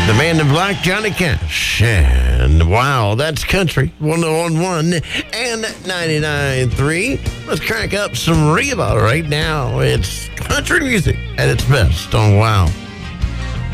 The Man in Black, Johnny Cash. And wow, that's country. 101.1 and 99.3. Let's crank up some Reba right now. It's country music at its best on Wow.